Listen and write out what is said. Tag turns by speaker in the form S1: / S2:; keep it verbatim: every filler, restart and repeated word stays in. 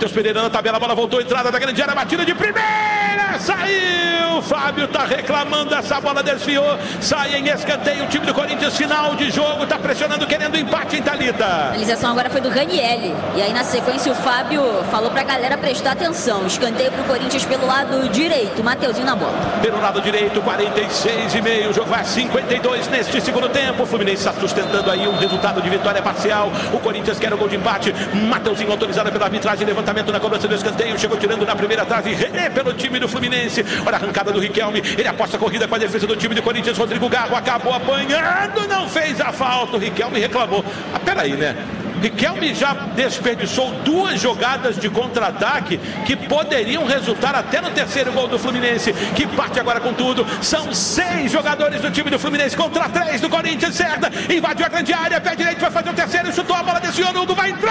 S1: Matheus Pereira na tabela, a bola voltou, entrada da grande área, batida de primeira, saiu. Fábio tá reclamando, essa bola desviou, sai em escanteio. O time do Corinthians, final de jogo, tá pressionando, querendo empate em Thalita.
S2: A finalização agora foi do Ranielli. E aí na sequência o Fábio falou pra galera prestar atenção. Escanteio pro Corinthians pelo lado direito. Mateuzinho na bola.
S1: Pelo lado direito, quarenta e seis e meio. O jogo vai a cinquenta e dois neste segundo tempo. O Fluminense está sustentando aí um resultado de vitória parcial. O Corinthians quer o gol de empate. Mateuzinho autorizado pela arbitragem. Levantamento na cobrança do escanteio. Chegou tirando na primeira trave. René pelo time do Fluminense. Olha a arrancada do Riquelme. Ele aposta a corrida com a defesa do time do Corinthians. Rodrigo Garro acabou apanhando. Não fez a falta. O Riquelme reclamou. Ah, peraí, né? Riquelme já desperdiçou duas jogadas de contra-ataque que poderiam resultar até no terceiro gol do Fluminense, que parte agora com tudo. São seis jogadores do time do Fluminense contra três do Corinthians. Cerda, invadiu a grande área, pé direito, vai fazer o terceiro, chutou a bola, desviou no Hugo, vai entrar!